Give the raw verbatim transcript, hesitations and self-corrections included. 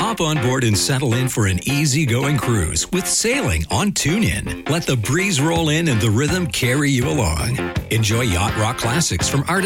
Hop on board and settle in for an easygoing cruise with sailing on TuneIn. Let the breeze roll in and the rhythm carry you along. Enjoy yacht rock classics from artists